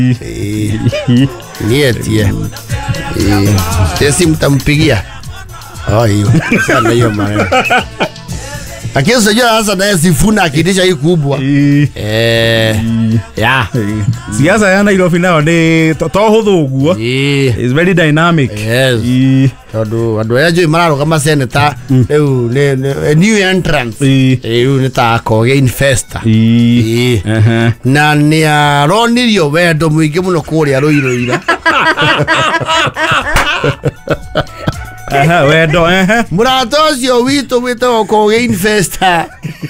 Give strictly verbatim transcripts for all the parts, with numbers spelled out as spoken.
Nietie. Tesi mtampigia. Oh hiyo. Sana hiyo maneno. Lakini sijua sasa naye Sifuna akidisha hii kubwa. Eh. Ya. Siasa ya Nairobi nao ni to huthu guo. It's very dynamic. Yes. Ado ado yaje mararo kama senator eu ne new entrance. Eu ne ta ko gain festa. Eh. Na ni aronirio wendo muingi muno kuria ruiruira. Aha, wendo eh. Muratos yo wito wito ko gain festa.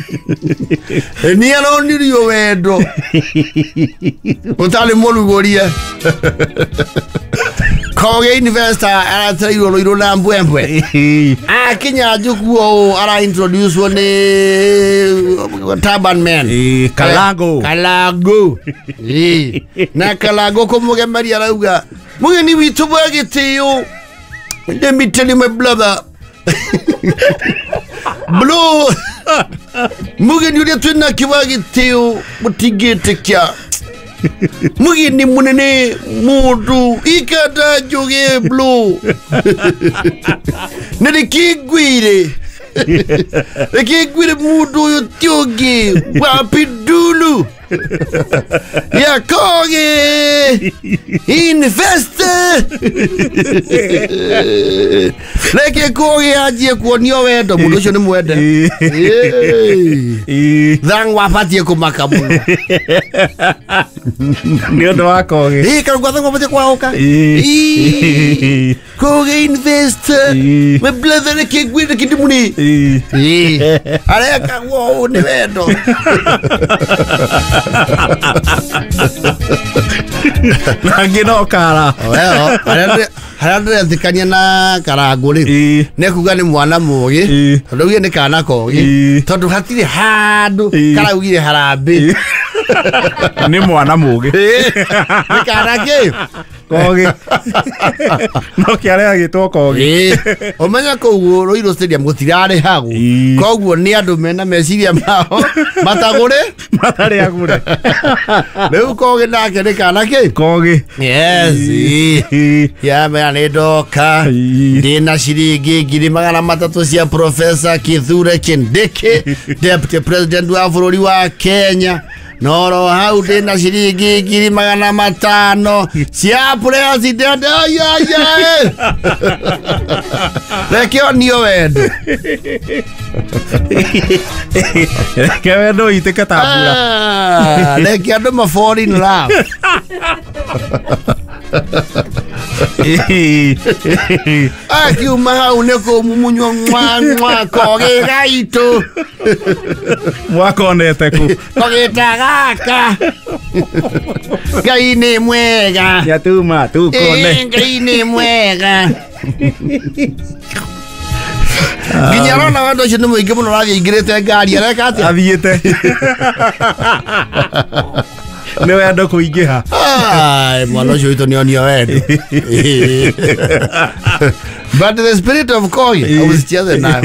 Ni aronirio wendo. Utale molu goria. Koge investor ara trayo loiro na mbwembwe. Ah Kenya jukuo ara introduce one Turban Man. Eh Kalago. Kalago. Eh na Kalago ko muge mari arauga. Muge ni witu bagitio. Let me tell you my brother. Blue. Muge ni twina kibagitio mutigete kya. Mugi ni munene mudu ikata joge blue. Nene kigwire. Ne kigwire mudu yotoge wapidulu. Ya koge investe. Leke koge aje kuonio wendo mudu sho ni mwende. Thang wapatie kumakamu. Ndio wa koge. Eh kalugwa thang wapatie kwa oka. Koge investe. Me brother ne kigwire kidimuni. Eh. Areka wo ni wendo. Nangino kara. Well, harande harande ndikania na karaguri. Nekuga ni mwana mugi. Tondu ni kana kogi. Tondu hatire handu karagire harambe. Ni mwana mugi. Ni kana ke. Kogi. No kiare agitwo kogi. Omenya ko Royal Stadium gutirare hagu. Koguo ni andu mena meciria mao. Matagure, matare agure. Leu kogi nake ni kana ke. Kogi. Yes. Ya mena ndoka. Ndina ciringi ngiri magana matatu cia Professor Kithure Kindiki, Deputy President wa bururi wa Kenya. Noro hau ndina ciringi ngiri magana matano cia President. Ay ay ay. Rekio nio wendo. Rekio wendo iteka tabura. Ah, rekio ndo ma foreign love. Akiuma hau neko mumunyo mwa mwa koge gaito. Mwakonete ku. Koge tagaka. Ngai ni mwega. Yatuma tukone. Ngai ni mwega. Ginyarona wando cyo muingi muno rathi ingirete ngari areka ati athiete. Ne wendo kuingiha. Ai mwana cyo ito nionio wendo. But the spirit of Kogi, I was just now.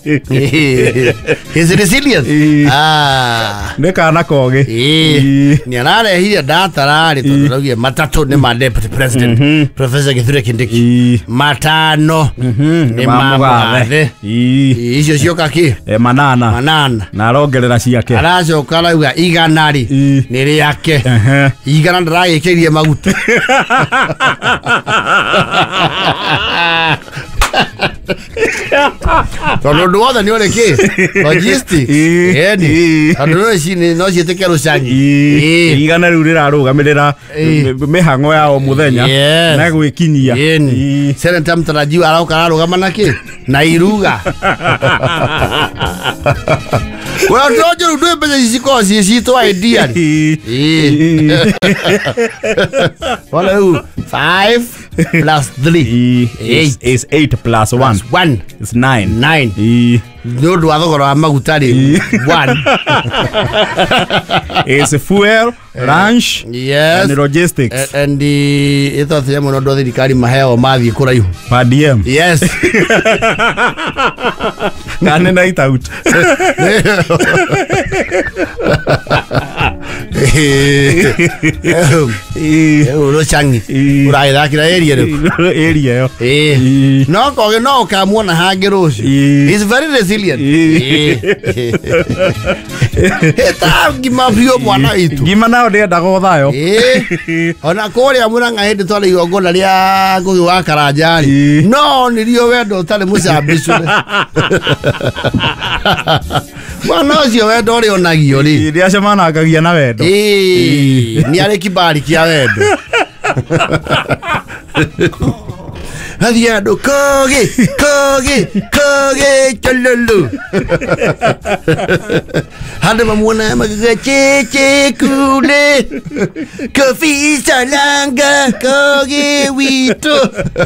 His resilience. Ah. Ne kana Kogi. Eh. Ni anare hiya data rari to rogie matatu ne ma deputy president Professor Kithure Kindiki. Matano. Ni mamwe. Icio cioka ki? E manana. Manana. Na arongerera ciake. Aracoka rauga iganari ni riake. Igana ndrai kirie maguta. Tono nduothe ni ore ki logistics eni andu cini no cieteke rucangi igana riu rirarugamirira mihango ya o muthenya na gwikinyia Senator mtarajiwa arauka ararugama naki na iruga kwa tojo ndu mbele ciciko cicitwa idea wala u five plus three is is eight plus one one is nine nine ndu wathogora wa magutari one is fuel lunch yes and logistics and the ito themo no ndo thirikari maheo mathi kuraihu per diem yes Kane night out Eh, uro changi. Urai da kira area ro. Area yo. Eh. No ko no ka muona hangero. He's very resilient. Eta gima bio mwana itu. Gima nao de dago thayo. Eh. Ona kore amuna ngahende tole yogona ria ngugi wa Karajari. No nirio wendo tale mucabicu. Mwana ucio wendo ri onagio ri. Ria cemana akagia na wendo. Eh. Ni ari kibari kia wendo. Adiado koge koge koge chololo. Hade mamuna magache che kule. Kofi salanga koge wito.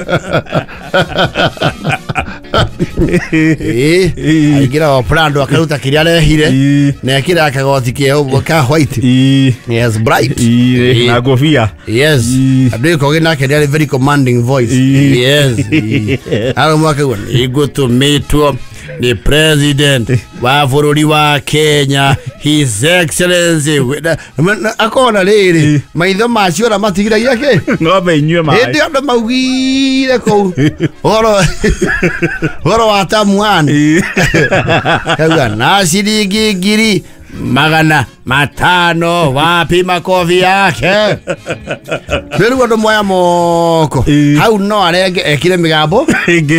Eh, aigira oprando akaruta kiriale hire. Na kira akagoti kio boka white. Yes, bright. Na gofia. Yes. Ade koge na kiriale very commanding voice. Yes. Aro mwaka wana ego to meto the president wa bururi wa Kenya, His Excellency. Akona riri maitho macio na matigira yake ngombe inywe mai ndi ando maugire ko oro oro atamuani kaga na shilingi ngiri magana matano wapi makofi yake Beru ando moya moko hau no arenge ekire migambo ingi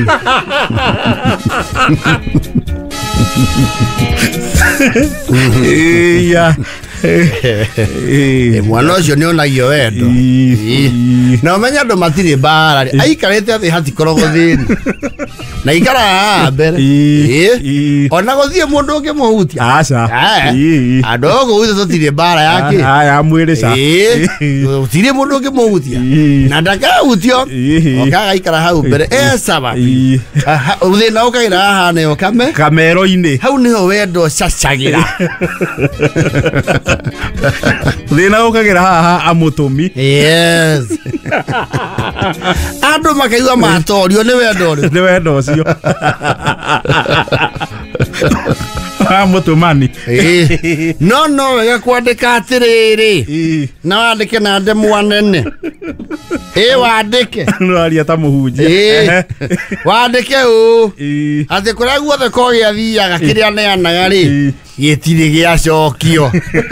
iya mwana ucio ni onagio wendo na umenya andu matiri mbara aikarite athi hatikorogo thini na ikara mbere ona guthie mundu ungi muhutia aca andu guthie tutiri mbara yake aya mwiri ca tutiri mundu ungi muhutia na ndakahutio okaga ikara hau mbere esaba uthina ukagira haha ne kame kamero-ini hau niho wendo cacagira thina ukagira haha amutumi. Yes. Andu makaigua matorio ni wendo ri ni wendo ucio amutumani. No no wega kwandika atiriri na wandike na ndemu anene. Eh wandike no aria ta muhunji wandike u ati kuria guothe ko giathiaga kiria neanaga ri gitiri giacokio.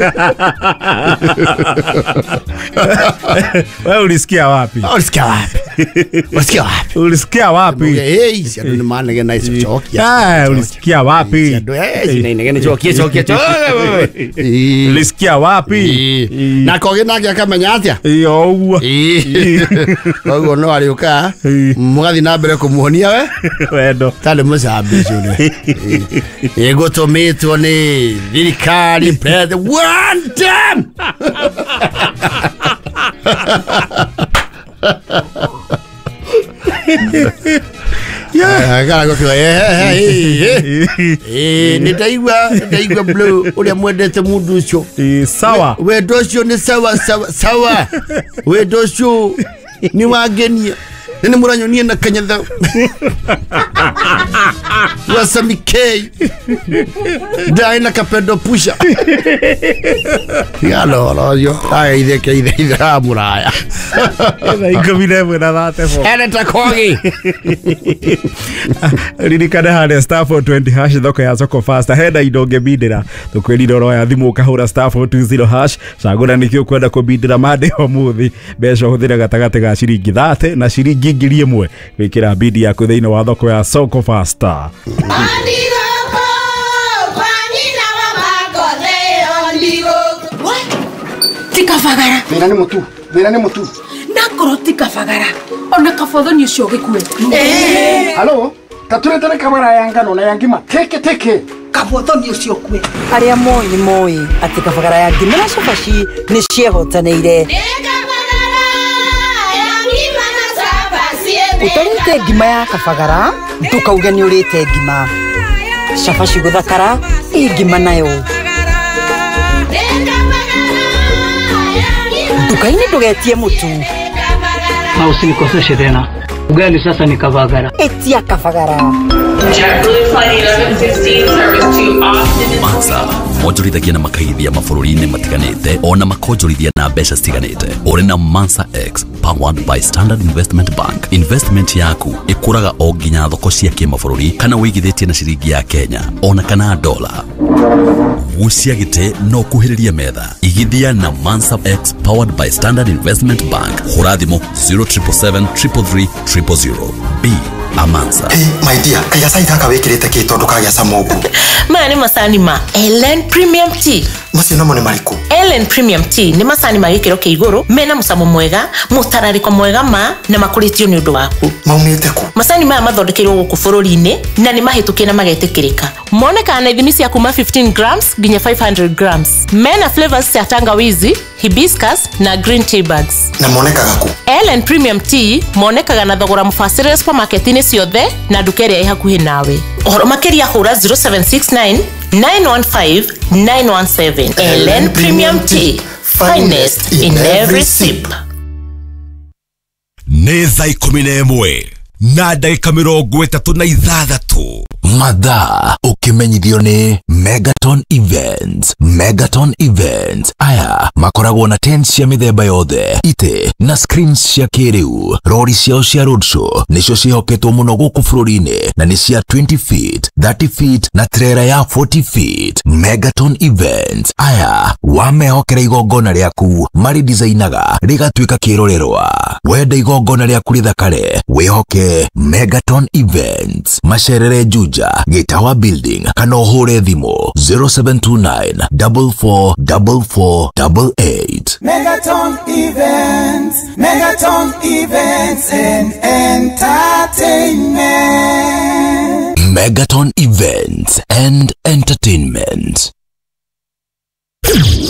Wewe ulisikia wapi? Ulisikia wapi? Ulisikia wapi? Ulisikia wapi? Eh, si ndo maana na hizo chokia. Ah, ulisikia wapi? Ndo eh, si nene chokia chokia chokia. Ulisikia wapi? Na koge na kia kamenya atia? Iyo uguo. Kogo no ariuka. Mugathi na mbere kumuonia we? Wendo. Tale mucabi cune. Ego tomato ni thirikari president one time. Yeah, gara go kwa eh eh eh nitaigwa nitaigwa blue ule mwendete mundu ucio. Eh sawa. We docio ni sawa sawa sawa. We docio ni wagenia. Nini muranyo ni na kanyatha. Wasami K. Dai na kapedo pusha. Yalo lo yo. Ai ide ke ide ide amuraya. Ela ikomile mwana thate fo. Ele takogi. Riri kada hale star four twenty hash thoko ya soko faster heda idonge bidira. Tukweli doro ya thimu ukahura star four twenty hash. Sagura nikio kwenda kubidira made omuthi. Besho huthira gatagate ga shiringi thate na shiringi ngiri imwe. Wikira bidi ya kutheina wa thoko ya soko faster. Tikafagara. Mira ni mutu. Mira ni mutu. Nakoro tikafagara. Ona kafodho ni ucio gikue. Eh. Halo. Taturete kamera ya ngano na yangima. Teke teke. Kafodho ni ucio kue. Aria moi moi ati kafagara ya ngima na sofaci ni ciehotaneire. Utarite ngima ya kafagara, tukauga ni urite ngima. Cabaci guthakara, ngima nayo. Dukaini ndugetie mutu. Na usinikoseshe tena. Ugali sasa ni kafagara. Etia kafagara. JetBlue Flight eleven fifteen service to Austin. Mansa, monjorithagia na makaithia mabũrũri-inĩ matiganĩte ona makonjorithia na mbeca citiganĩte. Ũrĩ na Mansa X powered by Standard Investment Bank. Investment yaku ĩkũraga o nginya thoko cia kĩmabũrũri kana wĩigithĩtie na ciringi ya Kenya ona kana dola. Guciagite no kuhĩrĩria metha. Igithia na Mansa X powered by Standard Investment Bank. Hũra thimũ zero seven seven three three three zero zero. Be a Mansa. Hey, my dear, kaya sa itaka wekirite kito ndo kaya sa mogu. Mani masani ma Ellen Premium Tea. Masino mo ni mariku. Ellen Premium Tea ni masani ma gikiro ke iguru, mena musamo mwega, mutarariko mwega ma na makuritio ni undu waku. Maunite ku. Masani ma mathondekirwo guku bururi-ini na ni mahitukie na magetikirika. Moneka na ithimi cia kuma fifteen grams nginya five hundred grams. Mena flavors cia tangawizi, hibiscus na green tea bags. Na monekaga ku. Ellen Premium Tea monekaga na thogora mufasire supermarket-ini ciothe na nduka iria ihakuhi nawe. Ohoro makiria hura zero seven six nine nine one five nine one seven. Ellen Premium Tea, finest in every sip. Nĩ thaa ikũmi na ĩmwe na ndagĩka mĩrongo ĩtatũ na ithathatũ. Mathaa ukimenyithio ni Megaton Events. Megaton Events aya makoragwo na tents cia mĩthemba yothe, ite na screens cia kĩrĩu. Rori ciao cia roadshow nicio ciĩhoketwo mũno gũkũ bũrũri-inĩ na nĩ cia twenty feet, thirty feet na trailer ya forty feet. Megaton Events aya wamehokera igongona rĩaku marĩ designaga rĩgatuĩka kĩrorerwa. Wenda igongona rĩaku rĩthakare, wĩhoke Megaton Events. Macerere Juja Gitawa Building kana ũhũre thimũ zero seven two nine four four four four eight eight. Megaton Events, Megaton Events and Entertainment. Megaton Events and Entertainment.